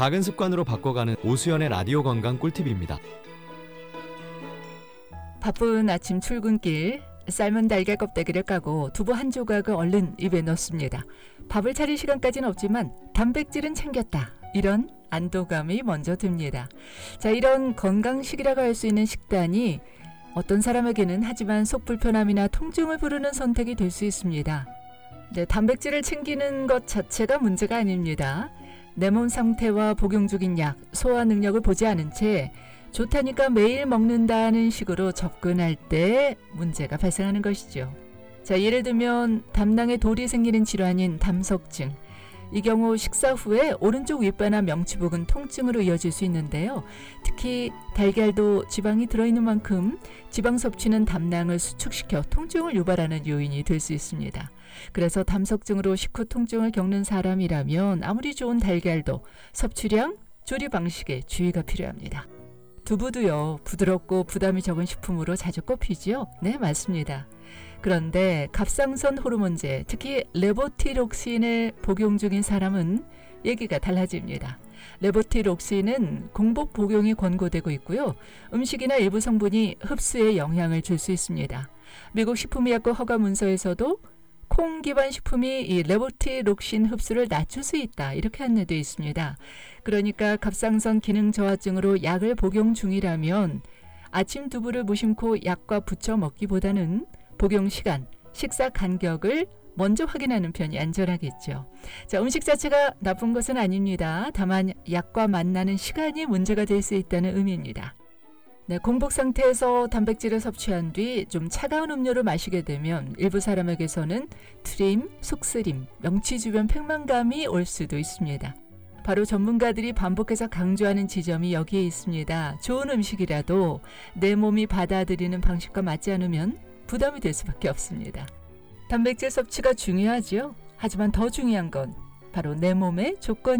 작은 습관으로 바꿔가는 오수연의 라디오 건강 꿀팁입니다. 바쁜 아침 출근길, 삶은 달걀 껍데기를 까고 두부 한 조각을 얼른 입에 넣습니다. 밥을 차릴 시간까지는 없지만 단백질은 챙겼다. 이런 안도감이 먼저 듭니다. 자, 이런 건강식이라고 할 수 있는 식단이 어떤 사람에게는 하지만 속 불편함이나 통증을 부르는 선택이 될 수 있습니다. 네, 단백질을 챙기는 것 자체가 문제가 아닙니다. 내 몸 상태와 복용 중인 약, 소화 능력을 보지 않은 채 좋다니까 매일 먹는다는 식으로 접근할 때 문제가 발생하는 것이죠. 자, 예를 들면 담낭에 돌이 생기는 질환인 담석증. 이 경우 식사 후에 오른쪽 윗배나 명치 부근 통증으로 이어질 수 있는데요. 특히 달걀도 지방이 들어있는 만큼 지방 섭취는 담낭을 수축시켜 통증을 유발하는 요인이 될 수 있습니다. 그래서 담석증으로 식후 통증을 겪는 사람이라면 아무리 좋은 달걀도 섭취량, 조리 방식에 주의가 필요합니다. 두부도요, 부드럽고 부담이 적은 식품으로 자주 꼽히죠? 네, 맞습니다. 그런데 갑상선 호르몬제, 특히 레보티록신을 복용 중인 사람은 얘기가 달라집니다. 레보티록신은 공복 복용이 권고되고 있고요. 음식이나 일부 성분이 흡수에 영향을 줄 수 있습니다. 미국 식품의약국 허가 문서에서도 콩 기반 식품이 이 레보티록신 흡수를 낮출 수 있다, 이렇게 안내되어 있습니다. 그러니까 갑상선 기능 저하증으로 약을 복용 중이라면 아침 두부를 무심코 약과 부쳐 먹기보다는 복용 시간, 식사 간격을 먼저 확인하는 편이 안전하겠죠. 자, 음식 자체가 나쁜 것은 아닙니다. 다만 약과 만나는 시간이 문제가 될 수 있다는 의미입니다. 네, 공복 상태에서 단백질을 섭취한 뒤 좀 차가운 음료를 마시게 되면 일부 사람에게서는 트림, 속쓰림, 명치 주변 팽만감이 올 수도 있습니다. 바로 전문가들이 반복해서 강조하는 지점이 여기에 있습니다. 좋은 음식이라도 내 몸이 받아들이는 방식과 맞지 않으면 부담이 될 수밖에 없습니다. 단백질 섭취가 중요하죠. 하지만 더 중요한 건 바로 내 몸의 조건이